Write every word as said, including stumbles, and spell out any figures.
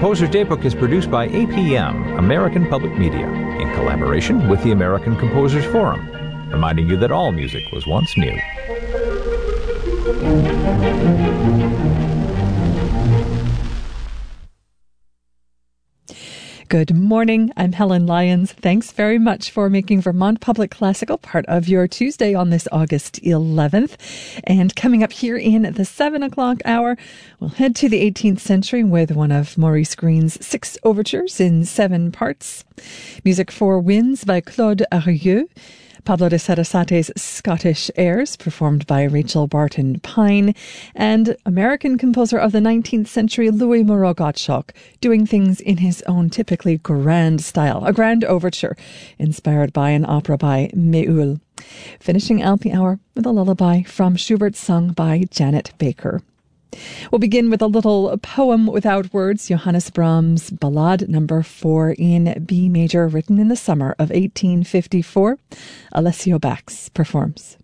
Composer's Daybook is produced by A P M, American Public Media, in collaboration with the American Composers Forum, reminding you that all music was once new. Good morning. I'm Helen Lyons. Thanks very much for making Vermont Public Classical part of your Tuesday on this August eleventh. And coming up here in the seven o'clock hour, we'll head to the eighteenth century with one of Maurice Green's six overtures in seven parts. Music for Winds by Claude Arieux. Pablo de Sarasate's Scottish Airs, performed by Rachel Barton Pine, and American composer of the nineteenth century Louis Moreau Gottschalk, doing things in his own typically grand style, a grand overture inspired by an opera by Méhul. Finishing out the hour with a lullaby from Schubert sung by Janet Baker. We'll begin with a little poem without words, Johannes Brahms' Ballade number four in B major, written in the summer of eighteen fifty-four. Alessio Bax performs.